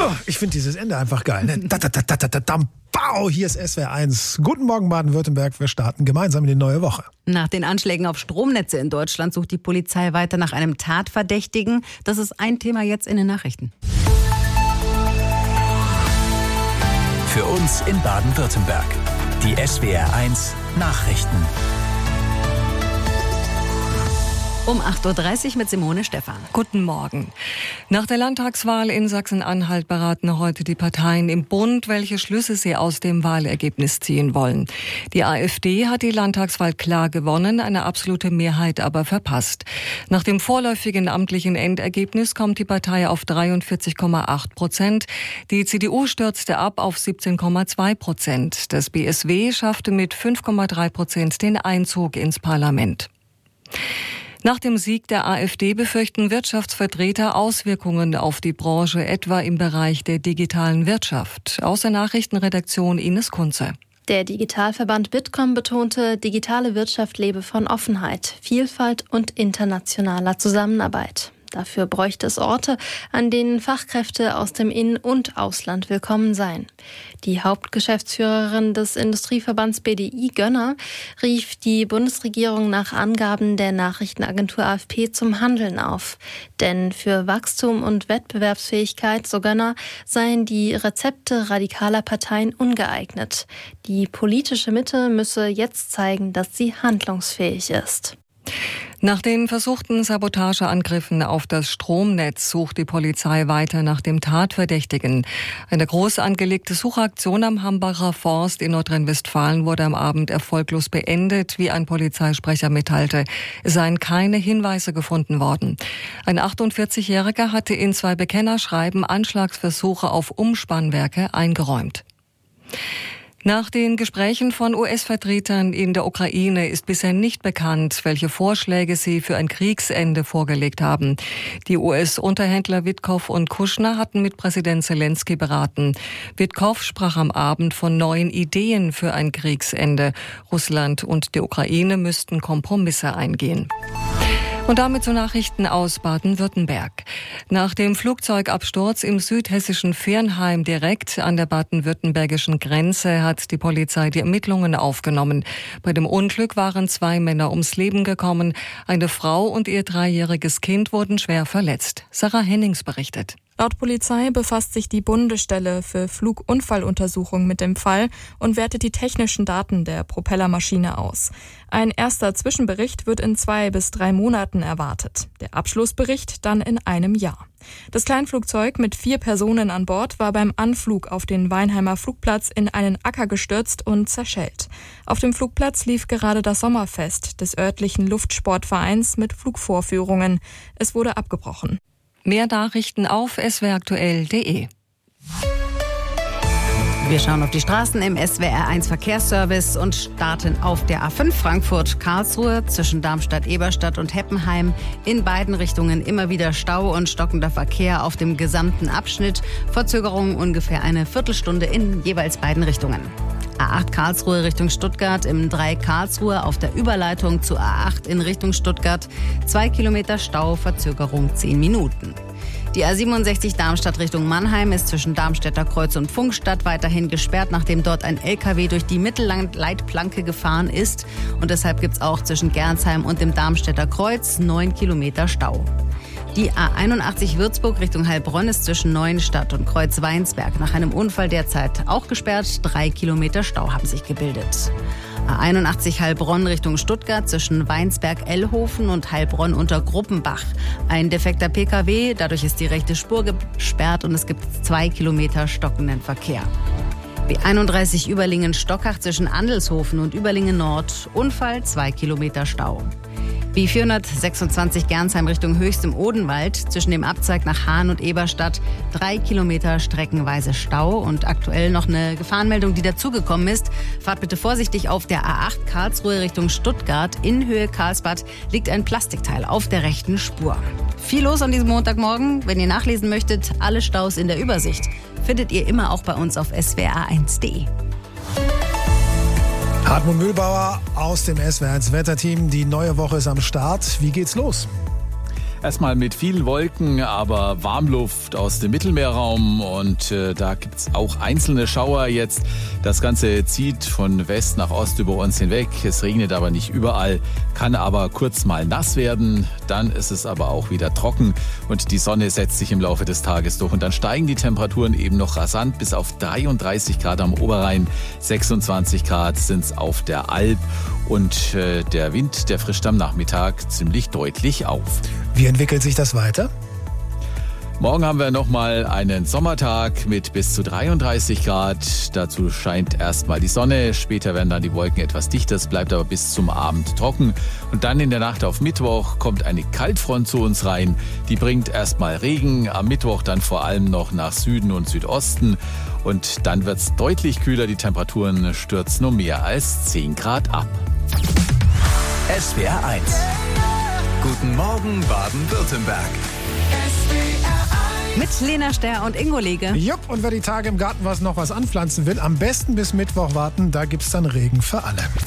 Ich finde dieses Ende einfach geil. Ne? Bau, hier ist SWR 1. Guten Morgen Baden-Württemberg, wir starten gemeinsam in die neue Woche. Nach den Anschlägen auf Stromnetze in Deutschland sucht die Polizei weiter nach einem Tatverdächtigen. Das ist ein Thema jetzt in den Nachrichten. Für uns in Baden-Württemberg. Die SWR 1 Nachrichten. Um 8.30 Uhr mit Simone Stephan. Guten Morgen. Nach der Landtagswahl in Sachsen-Anhalt beraten heute die Parteien im Bund, welche Schlüsse sie aus dem Wahlergebnis ziehen wollen. Die AfD hat die Landtagswahl klar gewonnen, eine absolute Mehrheit aber verpasst. Nach dem vorläufigen amtlichen Endergebnis kommt die Partei auf 43,8%. Die CDU stürzte ab auf 17,2%. Das BSW schaffte mit 5,3% den Einzug ins Parlament. Nach dem Sieg der AfD befürchten Wirtschaftsvertreter Auswirkungen auf die Branche, etwa im Bereich der digitalen Wirtschaft. Aus der Nachrichtenredaktion Ines Kunze. Der Digitalverband Bitkom betonte, digitale Wirtschaft lebe von Offenheit, Vielfalt und internationaler Zusammenarbeit. Dafür bräuchte es Orte, an denen Fachkräfte aus dem In- und Ausland willkommen seien. Die Hauptgeschäftsführerin des Industrieverbands BDI, Gönner, rief die Bundesregierung nach Angaben der Nachrichtenagentur AFP zum Handeln auf. Denn für Wachstum und Wettbewerbsfähigkeit, so Gönner, seien die Rezepte radikaler Parteien ungeeignet. Die politische Mitte müsse jetzt zeigen, dass sie handlungsfähig ist. Nach den versuchten Sabotageangriffen auf das Stromnetz sucht die Polizei weiter nach dem Tatverdächtigen. Eine groß angelegte Suchaktion am Hambacher Forst in Nordrhein-Westfalen wurde am Abend erfolglos beendet, wie ein Polizeisprecher mitteilte. Es seien keine Hinweise gefunden worden. Ein 48-Jähriger hatte in 2 Bekennerschreiben Anschlagsversuche auf Umspannwerke eingeräumt. Nach den Gesprächen von US-Vertretern in der Ukraine ist bisher nicht bekannt, welche Vorschläge sie für ein Kriegsende vorgelegt haben. Die US-Unterhändler Witkow und Kushner hatten mit Präsident Zelensky beraten. Witkow sprach am Abend von neuen Ideen für ein Kriegsende. Russland und die Ukraine müssten Kompromisse eingehen. Und damit zu Nachrichten aus Baden-Württemberg. Nach dem Flugzeugabsturz im südhessischen Viernheim direkt an der baden-württembergischen Grenze hat die Polizei die Ermittlungen aufgenommen. Bei dem Unglück waren 2 Männer ums Leben gekommen. Eine Frau und ihr 3-jähriges Kind wurden schwer verletzt. Sarah Hennings berichtet. Laut Polizei befasst sich die Bundesstelle für Flugunfalluntersuchung mit dem Fall und wertet die technischen Daten der Propellermaschine aus. Ein erster Zwischenbericht wird in 2 bis 3 Monaten erwartet. Der Abschlussbericht dann in einem Jahr. Das Kleinflugzeug mit 4 Personen an Bord war beim Anflug auf den Weinheimer Flugplatz in einen Acker gestürzt und zerschellt. Auf dem Flugplatz lief gerade das Sommerfest des örtlichen Luftsportvereins mit Flugvorführungen. Es wurde abgebrochen. Mehr Nachrichten auf swraktuell.de. Wir schauen auf die Straßen im SWR1 Verkehrsservice und starten auf der A5 Frankfurt-Karlsruhe zwischen Darmstadt-Eberstadt und Heppenheim. In beiden Richtungen immer wieder Stau und stockender Verkehr auf dem gesamten Abschnitt. Verzögerungen ungefähr eine Viertelstunde in jeweils beiden Richtungen. A8 Karlsruhe Richtung Stuttgart im Dreieck Karlsruhe auf der Überleitung zu A8 in Richtung Stuttgart. 2 Kilometer Stau, Verzögerung 10 Minuten. Die A67 Darmstadt Richtung Mannheim ist zwischen Darmstädter Kreuz und Pfungstadt weiterhin gesperrt, nachdem dort ein LKW durch die Mittelleitplanke gefahren ist. Und deshalb gibt es auch zwischen Gernsheim und dem Darmstädter Kreuz 9 Kilometer Stau. Die A81 Würzburg Richtung Heilbronn ist zwischen Neuenstadt und Kreuz-Weinsberg nach einem Unfall derzeit auch gesperrt. 3 Kilometer Stau haben sich gebildet. A81 Heilbronn Richtung Stuttgart zwischen Weinsberg-Ellhofen und Heilbronn unter Gruppenbach. Ein defekter Pkw, dadurch ist die rechte Spur gesperrt und es gibt 2 Kilometer stockenden Verkehr. B31 Überlingen-Stockach zwischen Andelshofen und Überlingen Nord. Unfall, 2 Kilometer Stau. B426 Gernsheim Richtung Höchst im Odenwald zwischen dem Abzweig nach Hahn und Eberstadt 3 Kilometer streckenweise Stau und aktuell noch eine Gefahrenmeldung, die dazugekommen ist. Fahrt bitte vorsichtig auf der A8 Karlsruhe Richtung Stuttgart. In Höhe Karlsbad liegt ein Plastikteil auf der rechten Spur. Viel los an diesem Montagmorgen. Wenn ihr nachlesen möchtet, alle Staus in der Übersicht findet ihr immer auch bei uns auf swr1.de. Hartmut Mühlbauer aus dem SWR1 Wetterteam. Die neue Woche ist am Start. Wie geht's los? Erstmal mit vielen Wolken, aber Warmluft aus dem Mittelmeerraum und da gibt's auch einzelne Schauer jetzt. Das Ganze zieht von West nach Ost über uns hinweg. Es regnet aber nicht überall, kann aber kurz mal nass werden. Dann ist es aber auch wieder trocken und die Sonne setzt sich im Laufe des Tages durch. Und dann steigen die Temperaturen eben noch rasant bis auf 33 Grad am Oberrhein, 26 Grad sind's auf der Alp. Und der Wind, der frischt am Nachmittag ziemlich deutlich auf. Wie entwickelt sich das weiter? Morgen haben wir nochmal einen Sommertag mit bis zu 33 Grad. Dazu scheint erstmal die Sonne. Später werden dann die Wolken etwas dichter. Es bleibt aber bis zum Abend trocken. Und dann in der Nacht auf Mittwoch kommt eine Kaltfront zu uns rein. Die bringt erstmal Regen. Am Mittwoch dann vor allem noch nach Süden und Südosten. Und dann wird es deutlich kühler. Die Temperaturen stürzen um mehr als 10 Grad ab. SWR 1. Guten Morgen Baden-Württemberg. Mit Lena Sterr und Ingo Lege. Jupp, und wer die Tage im Garten noch was anpflanzen will, am besten bis Mittwoch warten, da gibt's dann Regen für alle.